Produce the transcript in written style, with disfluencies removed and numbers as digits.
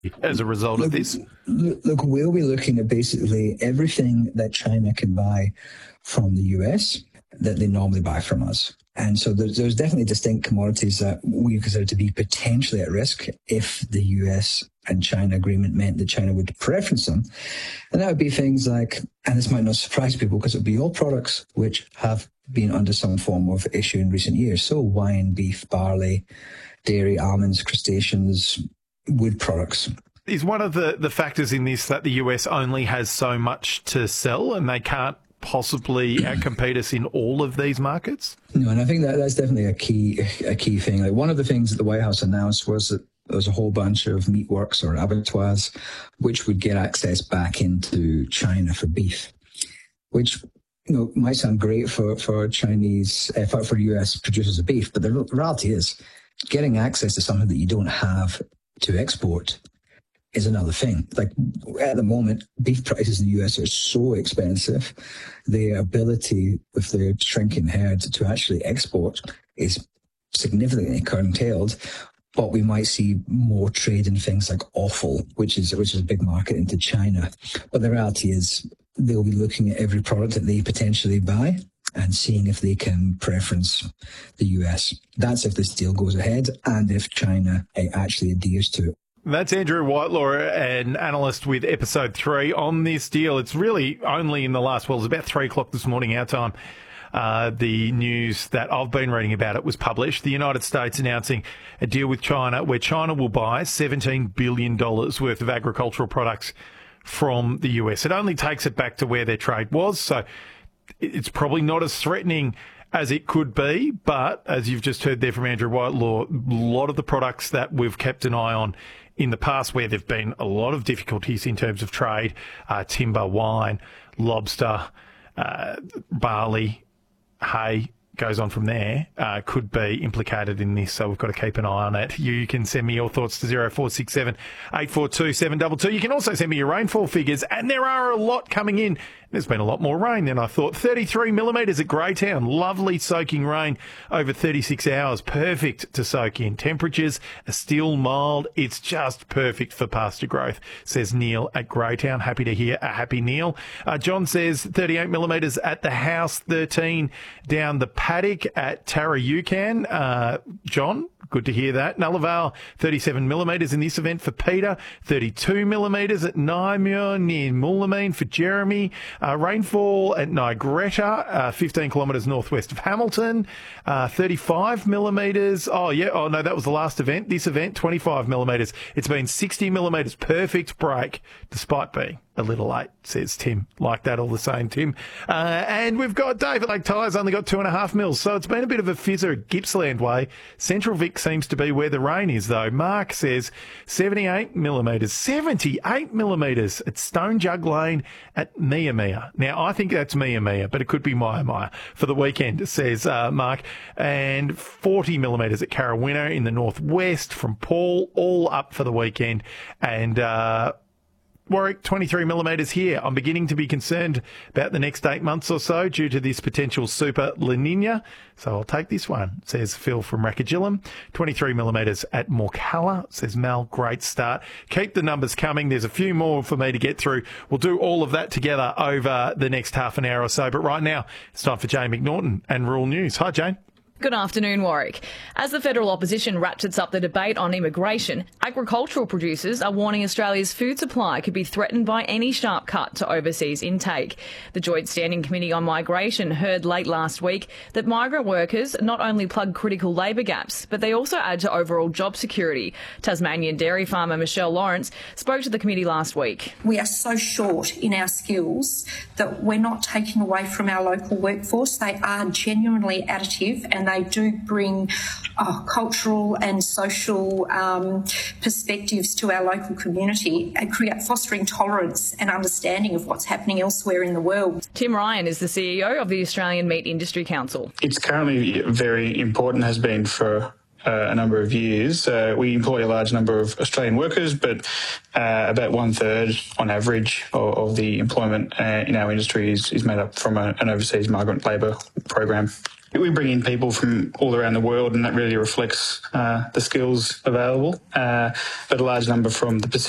as a result of this? Look, we'll be looking at basically everything that China can buy from the US that they normally buy from us. And so there's definitely distinct commodities that we consider to be potentially at risk if the US and China agreement meant that China would preference them. And that would be things like, and this might not surprise people because it would be all products which have been under some form of issue in recent years. So wine, beef, barley, dairy, almonds, crustaceans, wood products. Is one of the factors in this that the US only has so much to sell and they can't possibly outcompete us in all of these markets? No, and I think that's definitely a key thing. Like, one of the things that the White House announced was that there was a whole bunch of meatworks or abattoirs which would get access back into China for beef, which might sound great for Chinese, for US producers of beef, but the reality is getting access to something that you don't have to export is another thing. Like, at the moment, beef prices in the US are so expensive. The ability with the shrinking herd to actually export is significantly curtailed. But we might see more trade in things like offal, which is a big market into China. But the reality is they'll be looking at every product that they potentially buy and seeing if they can preference the US. That's if this deal goes ahead and if China actually adheres to it. That's Andrew Whitelaw, an analyst with Episode 3 on this deal. It's really only in the last, it was about 3 o'clock this morning, our time. The news that I've been reading about it was published. The United States announcing a deal with China where China will buy $17 billion worth of agricultural products from the US. It only takes it back to where their trade was, so it's probably not as threatening as it could be, but as you've just heard there from Andrew Whitelaw, a lot of the products that we've kept an eye on in the past where there've been a lot of difficulties in terms of trade, timber, wine, lobster, barley, hay, goes on from there, could be implicated in this, so we've got to keep an eye on it. You can send me your thoughts to 0467 842 722. You can also send me your rainfall figures, and there are a lot coming in. There's been a lot more rain than I thought. 33 millimetres at Greytown. Lovely soaking rain over 36 hours. Perfect to soak in. Temperatures are still mild. It's just perfect for pasture growth, says Neil at Greytown. Happy to hear a happy Neil. John says 38 millimetres at the house, 13 down the paddock at Tarayucan. John, good to hear that. Nullarbor, 37 millimetres in this event for Peter. 32 millimetres at Naimur near Moolameen for Jeremy. Rainfall at Nigretta, 15 kilometres northwest of Hamilton. 35 millimetres. Oh, no, that was the last event. This event, 25 millimetres. It's been 60 millimetres. Perfect break, despite being a little late, says Tim. Like that all the same, Tim. And we've got David Lake Tyres only got 2.5 mils, so it's been a bit of a fizzer at Gippsland Way. Central Vic seems to be where the rain is, though. Mark says 78 millimetres. 78 millimetres at Stone Jug Lane at Mia Mia. Now, I think that's Mia Mia, but it could be Maya Maya for the weekend, says Mark. And 40 millimetres at Carawinna in the northwest from Paul, all up for the weekend. And Warwick, 23 millimetres here. I'm beginning to be concerned about the next 8 months or so due to this potential super La Nina. So I'll take this one, says Phil from Rackagillum. 23 millimetres at Morcalla, says Mel. Great start. Keep the numbers coming. There's a few more for me to get through. We'll do all of that together over the next half an hour or so. But right now, it's time for Jane McNaughton and Rural News. Hi, Jane. Good afternoon, Warwick. As the federal opposition ratchets up the debate on immigration, agricultural producers are warning Australia's food supply could be threatened by any sharp cut to overseas intake. The Joint Standing Committee on Migration heard late last week that migrant workers not only plug critical labour gaps, but they also add to overall job security. Tasmanian dairy farmer Michelle Lawrence spoke to the committee last week. We are so short in our skills that we're not taking away from our local workforce. They are genuinely additive, and they do bring cultural and social perspectives to our local community and fostering tolerance and understanding of what's happening elsewhere in the world. Tim Ryan is the CEO of the Australian Meat Industry Council. It's currently very important, has been for a number of years. We employ a large number of Australian workers, but about 1/3 on average of the employment in our industry is made up from an overseas migrant labour program. We bring in people from all around the world, and that really reflects the skills available, but a large number from the Pacific